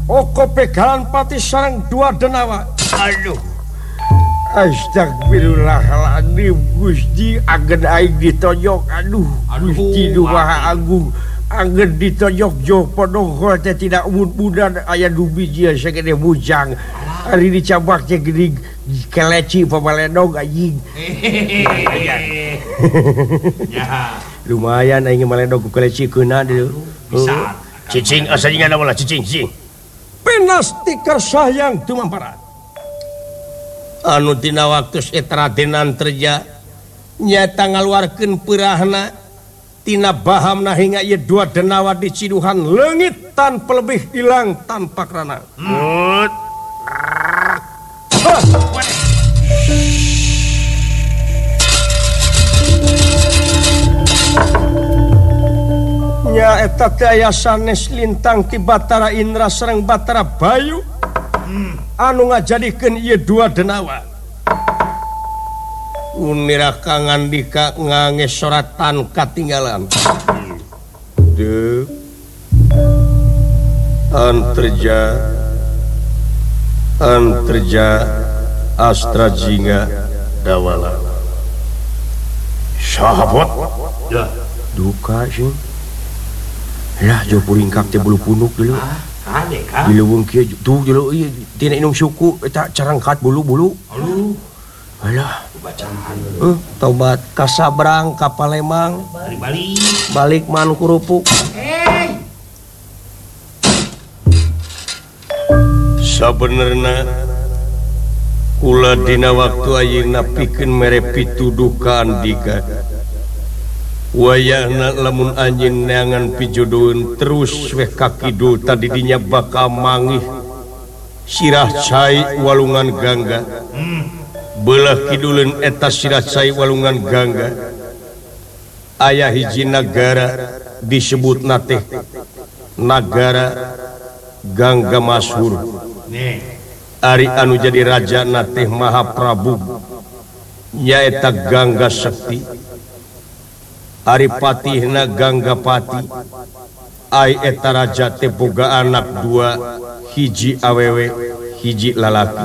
Oko pegalan pati sareng dua denawa. Aduh. Astagfirullahaladzim, Gusti anggen aing ditoyok. Aduh, Gusti Numaha Agung. Anggen ditoyok jo podongkol teh tidak umud-mudan aya dubiji sagede bujang. Ari dicabak teh geuning keleci pamaledog anjing. Ya. Lumayan aing maledog ku keleci keuna deui. Bisa. Cicing asa jeung ada cicing. Penasti sayang tu mamparan. Anu tina waktu eta Raden Antreja nyata ngaluarkeun peurahna tina bahamna hingga ieu dua denawa diciduhan leungit tanpa lebih hilang tanpa krana. Nya eta teh aya sanes lintang ti Batara Indra sareng Batara Bayu anu ngajadikeun ieu dua denawa. Unira Kang Andika ngange soratan katinggalan. Deu Antreja Astra Jingga Dawala. Sahabat Ya. duka sih. Lah jo puringkak teh bulu punuk dulu. Kade kan. Di leuweung kieu tuh dulu ieu tina inung suku eta carangkat bulu-bulu. Aduh. Alah, Bacaan. tobat ka Sabrang ka Palembang, Bali. balik man kurupuk. Sabenerna kula dina waktu ayeuna pikeun mere pituduh ka Andika. Wayahna lamun anjeun neangan pijodoheun terus weh ka kidul tadi dinya bakal mangih sirah cai walungan Gangga. Belah kiduleun eta sirah cai walungan Gangga aya hiji nagara disebutna teh nagara Gangga Masyhur. Nih. Ari anu jadi raja teh Mahaprabu nyaeta Gangga Sekti. Ari patihna Ganggapati ai eta raja teh boga anak dua, hiji awewe hiji lalaki.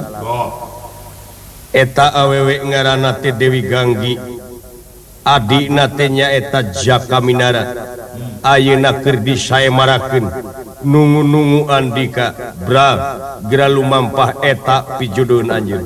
Eta awewe ngaranna teh Dewi Ganggi, adina teh nyaeta Jakaminara. Ayeuna keur disaemarakeun nungu-nungu Andika bra geura lumampah eta pijodoheun anjeun.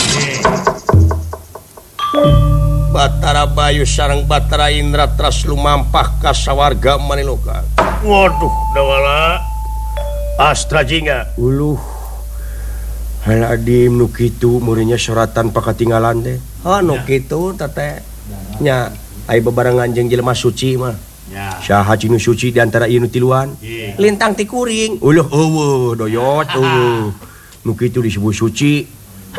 Batara Bayu sareng Batara Indra teras lumampah ka sawarga Maniloka. Waduh, Dawala. Astra Jingga. Uluh. Haladim nu kitu murinya suratan pakatinggalan teh. Nu kitu teteh. Nya aya bebarengan jeung jelema suci mah. Ya. Saha cinu suci di antara ieu nu tiluan? Lintang ti kuring. Uluh eueuh doyot eueuh. Nu kitu disebut suci.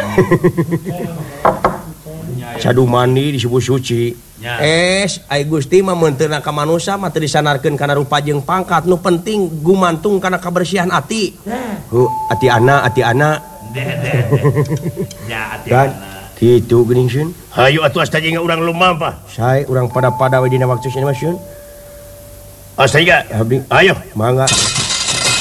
Sadu mandi disebut suci. Ai Gusti mah mun teu ka manusia mah teu disanarkeun kana rupa jeung pangkat, nu penting gumantung kana kabersihan ati. Ati ana. Ya, ati Dan kitu geuning Sun. Hayu atuh Astra Jingga urang lumampah. Sae urang pada we dina waktu sieun mah Sun. Astra Jingga. Ayo. Mangga.